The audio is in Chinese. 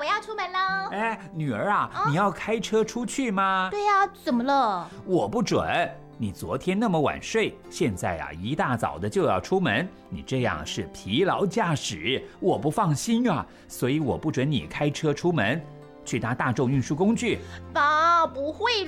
我要出门喽。 哎，女儿啊，你要开车出去吗？ 对呀，怎么了？ 我不准。你昨天那么晚睡，现在啊一大早的就要出门，你这样是疲劳驾驶，我不放心啊，所以我不准你开车出门，去搭大众运输工具。 爸，不会